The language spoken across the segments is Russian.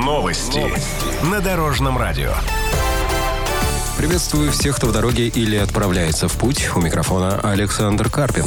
Новости на Дорожном радио. Приветствую всех, кто в дороге или отправляется в путь. У микрофона Александр Карпин.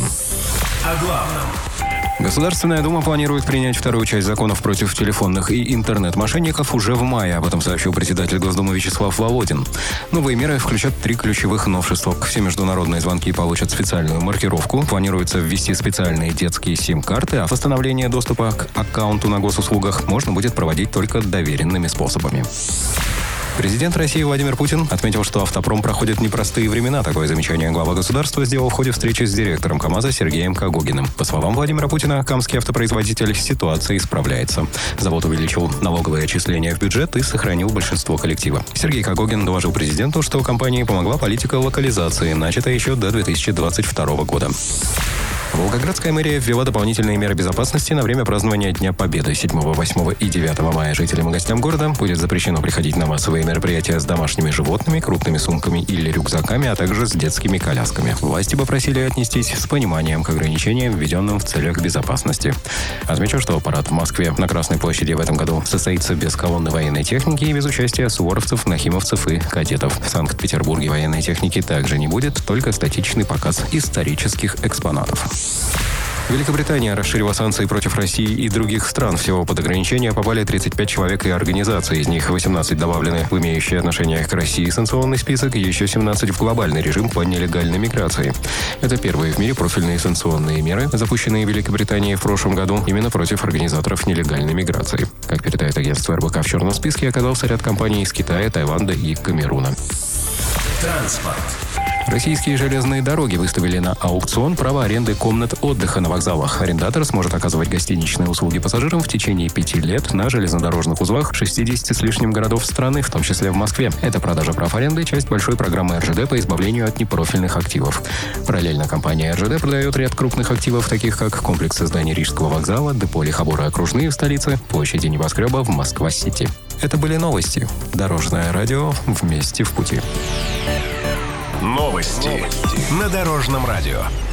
О главном. Государственная Дума планирует принять вторую часть законов против телефонных и интернет-мошенников уже в мае. Об этом сообщил председатель Госдумы Вячеслав Володин. Новые меры включат 3 ключевых новшества. Все международные звонки получат специальную маркировку. Планируется ввести специальные детские сим-карты, а восстановление доступа к аккаунту на госуслугах можно будет проводить только доверенными способами. Президент России Владимир Путин отметил, что автопром проходит непростые времена. Такое замечание глава государства сделал в ходе встречи с директором КАМАЗа Сергеем Кагогиным. По словам Владимира Путина, камский автопроизводитель с ситуацией справляется. Завод увеличил налоговые отчисления в бюджет и сохранил большинство коллектива. Сергей Кагогин доложил президенту, что компании помогла политика локализации, начатая еще до 2022 года. Волгоградская мэрия ввела дополнительные меры безопасности на время празднования Дня Победы 7, 8 и 9 мая. Жителям и гостям города будет запрещено приходить на массовые мероприятия с домашними животными, крупными сумками или рюкзаками, а также с детскими колясками. Власти попросили отнестись с пониманием к ограничениям, введенным в целях безопасности. Отмечу, что парад в Москве на Красной площади в этом году состоится без колонны военной техники и без участия суворовцев, нахимовцев и кадетов. В Санкт-Петербурге военной техники также не будет, только статичный показ исторических экспонатов. Великобритания расширила санкции против России и других стран. Всего под ограничения попали 35 человек и организаций. Из них 18 добавлены в имеющие отношение к России санкционный список, и еще 17 в глобальный режим по нелегальной миграции. Это первые в мире профильные санкционные меры, запущенные в Великобритании в прошлом году именно против организаторов нелегальной миграции. Как передает агентство РБК, в черном списке оказался ряд компаний из Китая, Таиланда и Камеруна. Транспорт. Российские железные дороги выставили на аукцион право аренды комнат отдыха на вокзалах. Арендатор сможет оказывать гостиничные услуги пассажирам в течение 5 лет на железнодорожных узлах 60 с лишним городов страны, в том числе в Москве. Эта продажа прав аренды – часть большой программы РЖД по избавлению от непрофильных активов. Параллельно компания РЖД продает ряд крупных активов, таких как комплексы зданий Рижского вокзала, депо Лихобора окружные в столице, площади небоскреба в Москва-Сити. Это были новости. Дорожное радио. Вместе в пути. Новости на Дорожном радио.